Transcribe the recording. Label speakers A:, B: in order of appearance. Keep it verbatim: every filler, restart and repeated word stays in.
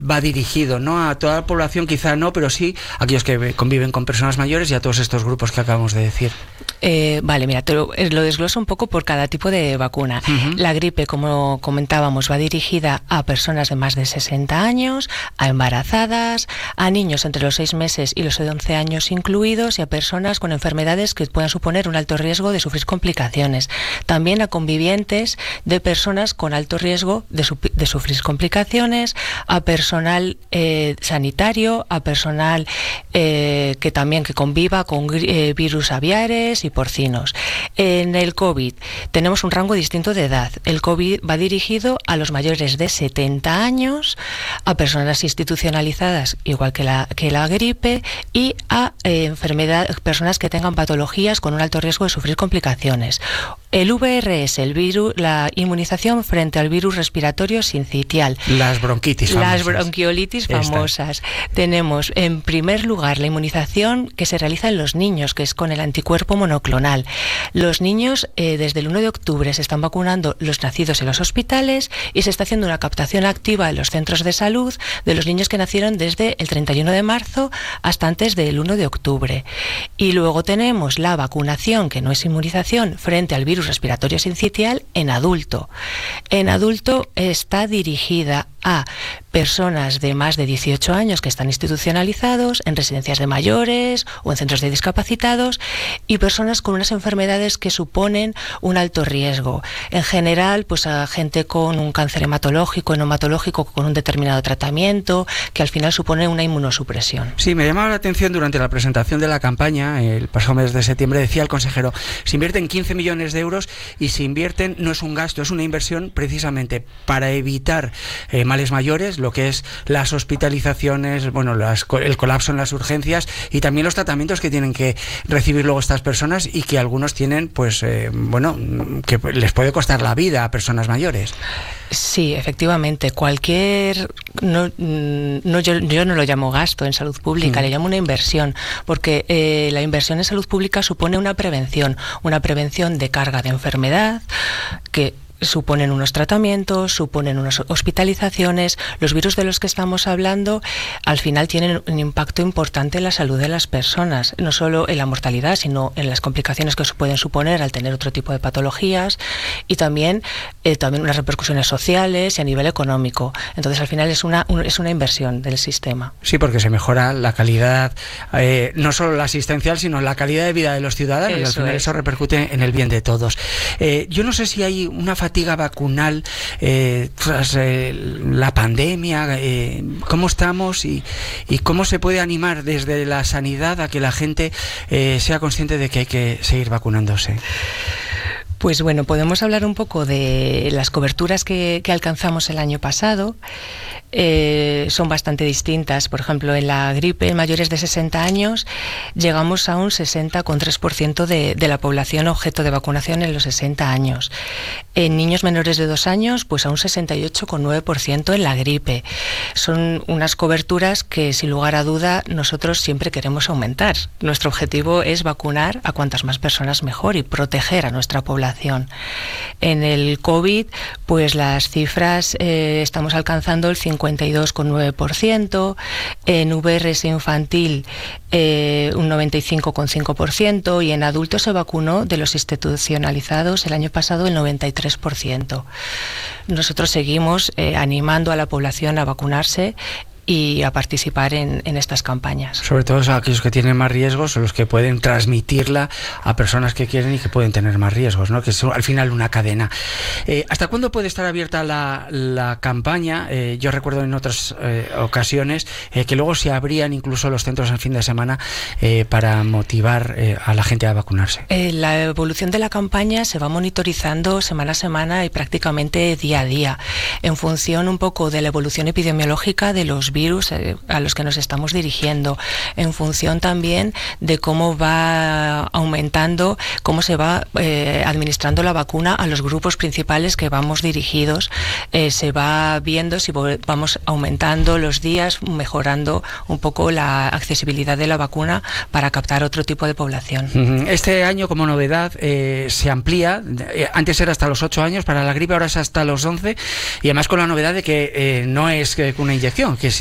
A: va dirigido, ¿no? A toda la población quizá no, pero sí a aquellos que conviven con personas mayores y a todos estos grupos que acabamos de decir.
B: Eh, vale, mira, te lo, lo desgloso un poco por cada tipo de vacuna. Uh-huh. La gripe, como comentábamos, va dirigida a personas de más de sesenta años, a embarazadas, a niños entre los seis meses y los once años incluidos y a personas con enfermedades que puedan suponer un alto riesgo de sufrir complicaciones. También a convivientes de personas con alto riesgo de, su, de sufrir complicaciones, a personal eh, sanitario, a personal eh, que también que conviva con eh, virus aviares y porcinos. En el COVID tenemos un rango distinto de edad. El COVID va dirigido a los mayores de setenta años, a personas institucionalizadas, igual que la, que la gripe, y a eh, enfermedad, personas que tengan patologías con un alto riesgo de sufrir complicaciones. El V R S, el virus, la inmunización frente al virus respiratorio sincitial.
A: Las bronquitis famosas.
B: Las bronquiolitis famosas. Esta. Tenemos, en primer lugar, la inmunización que se realiza en los niños, que es con el anticuerpo monoclonal. Los niños, eh, desde el uno de octubre, se están vacunando los nacidos en los hospitales y se está haciendo una captación activa en los centros de salud de los niños que nacieron desde el treinta y uno de marzo hasta antes del uno de octubre. Y luego tenemos la vacunación, que no es inmunización, frente al virus respiratorio sincitial en adulto. En adulto está dirigida a personas de más de dieciocho años que están institucionalizados en residencias de mayores o en centros de discapacitados y personas con unas enfermedades que suponen un alto riesgo. En general, pues a gente con un cáncer hematológico, henomatológico, con un determinado tratamiento, que al final supone una inmunosupresión.
A: Sí, me llamaba la atención durante la presentación de la campaña, el pasado mes de septiembre, decía el consejero, se invierten quince millones de euros y se invierten, no es un gasto, es una inversión precisamente para evitar eh, males mayores, lo que es las hospitalizaciones, bueno, las, el colapso en las urgencias y también los tratamientos que tienen que recibir luego estas personas y que algunos tienen, pues, eh, bueno, que les puede costar la vida a personas mayores.
B: Sí, efectivamente, cualquier... No, no, yo, yo no lo llamo gasto en salud pública, mm. le llamo una inversión, porque eh, la inversión en salud pública supone una prevención, una prevención de carga de enfermedad, que suponen unos tratamientos, suponen unas hospitalizaciones. Los virus de los que estamos hablando al final tienen un impacto importante en la salud de las personas, no solo en la mortalidad, sino en las complicaciones que pueden suponer al tener otro tipo de patologías y también, eh, también unas repercusiones sociales y a nivel económico. Entonces al final es una, un, es una inversión del sistema.
A: Sí, porque se mejora la calidad, eh, no solo la asistencial, sino la calidad de vida de los ciudadanos eso y al final es. Eso repercute en el bien de todos. Eh, yo no sé si hay una fatiga vacunal eh, tras eh, la pandemia, eh, cómo estamos y, y cómo se puede animar desde la sanidad a que la gente eh, sea consciente de que hay que seguir vacunándose.
B: Pues bueno, podemos hablar un poco de las coberturas que, que alcanzamos el año pasado. Eh, son bastante distintas. Por ejemplo, en la gripe en mayores de sesenta años llegamos a un sesenta coma tres por ciento de, de la población objeto de vacunación en los sesenta años. En niños menores de dos años, pues a un sesenta y ocho coma nueve por ciento en la gripe. Son unas coberturas que, sin lugar a duda, nosotros siempre queremos aumentar. Nuestro objetivo es vacunar a cuantas más personas mejor y proteger a nuestra población. En el COVID, pues las cifras eh, estamos alcanzando el cincuenta y dos coma nueve por ciento, en V R S infantil eh, un noventa y cinco coma cinco por ciento y en adultos se vacunó de los institucionalizados el año pasado el noventa y tres por ciento. Nosotros seguimos eh, animando a la población a vacunarse y a participar en, en estas campañas.
A: Sobre todo aquellos que tienen más riesgos son los que pueden transmitirla a personas que quieren y que pueden tener más riesgos, ¿no? Que es al final una cadena. Eh, ¿Hasta cuándo puede estar abierta la, la campaña? Eh, yo recuerdo en otras eh, ocasiones eh, que luego se abrían incluso los centros en fin de semana eh, para motivar eh, a la gente a vacunarse.
B: Eh, la evolución de la campaña se va monitorizando semana a semana y prácticamente día a día, en función un poco de la evolución epidemiológica de los virus virus eh, a los que nos estamos dirigiendo, en función también de cómo va aumentando, cómo se va eh, administrando la vacuna a los grupos principales que vamos dirigidos. Eh, se va viendo si vamos aumentando los días, mejorando un poco la accesibilidad de la vacuna para captar otro tipo de población.
A: Este año, como novedad, eh, se amplía. Antes era hasta los ocho años para la gripe, ahora es hasta los once, y además con la novedad de que eh, no es una inyección, que